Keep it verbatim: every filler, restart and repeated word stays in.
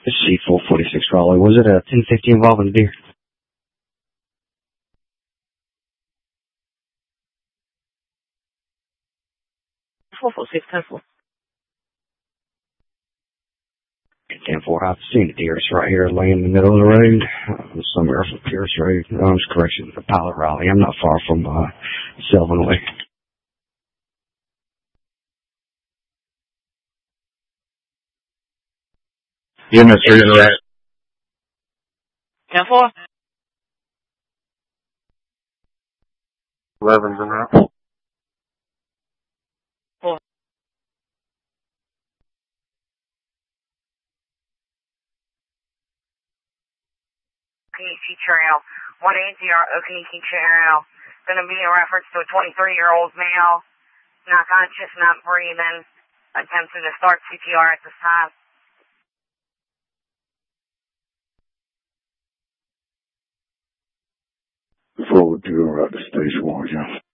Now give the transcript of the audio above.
C four forty-six Raleigh. Was it a ten fifty involving a deer? four forty-six, ten four. ten four, I've seen a deer. It's right here laying in the middle of the road. Uh, somewhere from Pierce Road. No, it's correction, the Pilot Raleigh. I'm not far from uh, Sylvan Way. Yeah, Mister Interact. ten four? eleven's in route. four. Okaniki Trail, one eighty Okaniki Trail. Going to be in reference to a twenty-three-year-old male, not conscious, not breathing, attempting to start C P R at this time. Forward to go right to station one, yeah.